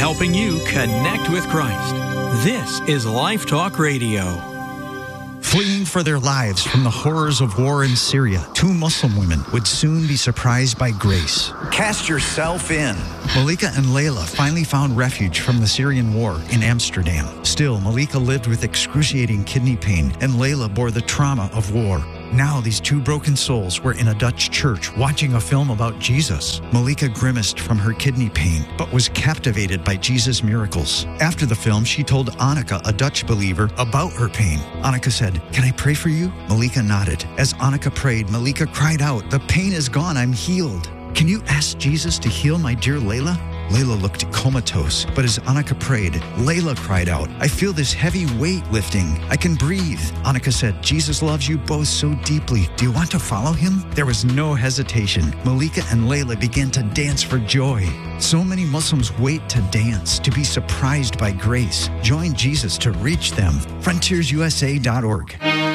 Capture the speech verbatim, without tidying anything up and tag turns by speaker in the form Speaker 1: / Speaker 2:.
Speaker 1: helping you connect with Christ. This is Life Talk Radio.
Speaker 2: Fleeing for their lives from the horrors of war in Syria, two Muslim women would soon be surprised by grace.
Speaker 3: Cast yourself in.
Speaker 2: Malika and Layla finally found refuge from the Syrian war in Amsterdam. Still, Malika lived with excruciating kidney pain, and Layla bore the trauma of war. Now these two broken souls were in a Dutch church watching a film about Jesus. Malika grimaced from her kidney pain, but was captivated by Jesus' miracles. After the film, she told Annika, a Dutch believer, about her pain. Annika said, "Can I pray for you?" Malika nodded. As Annika prayed, Malika cried out, "The pain is gone, I'm healed. Can you ask Jesus to heal my dear Layla?" Layla looked comatose, but as Annika prayed, Layla cried out, "I feel this heavy weight lifting. I can breathe." Annika said, "Jesus loves you both so deeply. Do you want to follow him?" There was no hesitation. Malika and Layla began to dance for joy. So many Muslims wait to dance, to be surprised by grace. Join Jesus to reach them. frontiers u s a dot org.